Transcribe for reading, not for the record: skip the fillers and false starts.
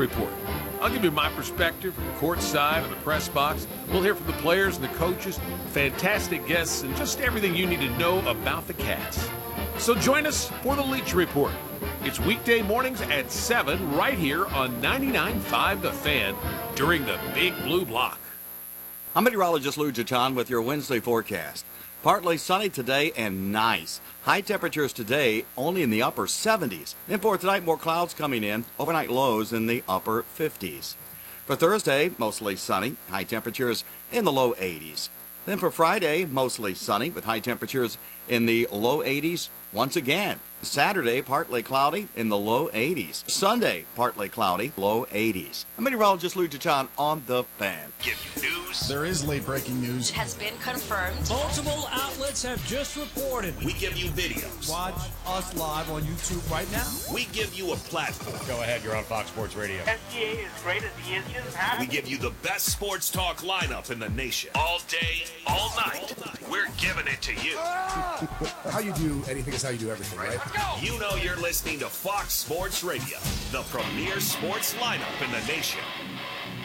Report. I'll give you my perspective from the court side and the press box. We'll hear from the players and the coaches, fantastic guests, and just everything you need to know about the Cats. So join us for the Leach Report. It's weekday mornings at 7 right here on 99.5 The Fan during the Big Blue Block. I'm meteorologist Lou Jachan with your Wednesday forecast. Partly sunny today and nice. High temperatures today only in the upper 70s. And for tonight, more clouds coming in. Overnight lows in the upper 50s. For Thursday, mostly sunny. High temperatures in the low 80s. Then for Friday, mostly sunny with high temperatures in the low 80s once again. Saturday, partly cloudy in the low 80s. Sunday, partly cloudy, low 80s. I'm meteorologist Lou Jachan on The Fan. Give you news. There is late breaking news. It has been confirmed. Multiple outlets have just reported. We give you videos. Watch us live on YouTube right now. We give you a platform. Go ahead, you're on Fox Sports Radio. SGA is great as he is just had. We give you the best sports talk lineup in the nation. All day, all night. We're giving it to you. How you do anything is how you do everything, right? You know you're listening to Fox Sports Radio, the premier sports lineup in the nation.